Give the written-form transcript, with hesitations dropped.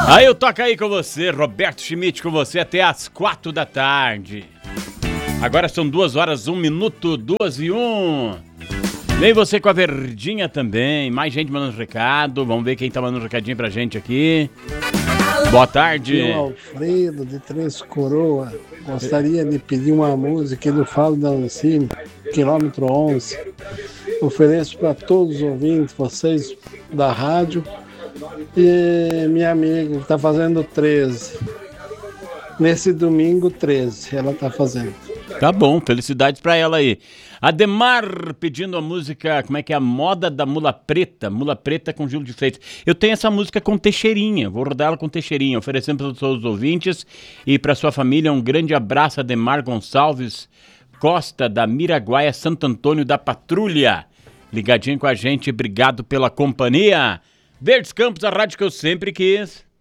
Aí eu toco aí com você, Roberto Schmidt, com você até às 4 da tarde. Agora são 2 horas, 1 minuto, 2:01. Vem você com a verdinha também. Mais gente mandando recado. Vamos ver quem tá mandando recadinho pra gente aqui. Boa tarde. Eu, Alfredo, de Três Coroas. Gostaria de pedir uma música do Falo da Ancine, quilômetro 11. Ofereço para todos os ouvintes, vocês da rádio. E minha amiga que está fazendo 13. Nesse domingo, 13, ela está fazendo. Tá bom, felicidades pra ela aí. Ademar pedindo a música, como é que é? A Moda da Mula Preta com Gil de Freitas. Eu tenho essa música com Teixeirinha, vou rodar ela com Teixeirinha, oferecendo para todos os ouvintes e para sua família um grande abraço, Ademar Gonçalves Costa, da Miraguaia, Santo Antônio da Patrulha. Ligadinho com a gente, obrigado pela companhia. Verdes Campos, a rádio que eu sempre quis.